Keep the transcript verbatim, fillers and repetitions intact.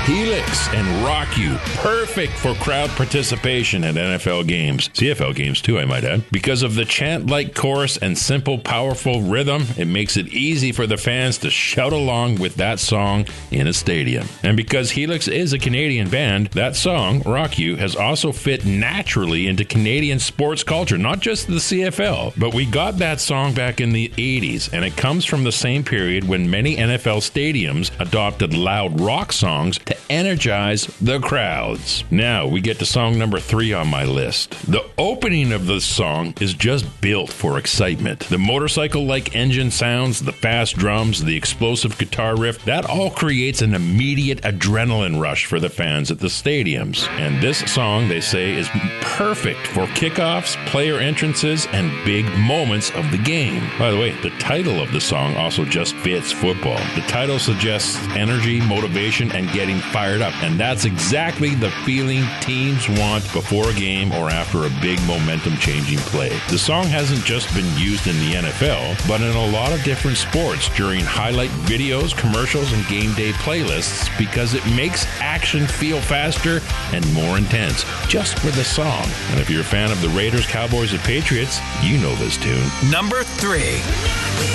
Helix and Rock You, perfect for crowd participation at N F L games, C F L games too, I might add. Because of the chant-like chorus and simple, powerful rhythm, it makes it easy for the fans to shout along with that song in a stadium. And because Helix is a Canadian band, that song, Rock You, has also fit naturally into Canadian sports culture, not just the C F L. But we got that song back in the eighties, and it comes from the same period when many N F L stadiums adopted loud rock songs to energize the crowds. Now we get to song number three on my list. The opening of this song is just built for excitement. The motorcycle-like engine sounds, the fast drums, the explosive guitar riff, that all creates an immediate adrenaline rush for the fans at the stadiums. And this song, they say, is perfect for kickoffs, player entrances, and big moments of the game. By the way, the title of the song also just fits football. The title suggests energy, motivation, and getting fired up. And that's exactly the feeling teams want before a game or after a big momentum-changing play. The song hasn't just been used in the N F L, but in a lot of different sports during highlight videos, commercials, and game day playlists because it makes action feel faster and more intense just for the song. And if you're a fan of the Raiders, Cowboys, and Patriots, you know this tune. Number three.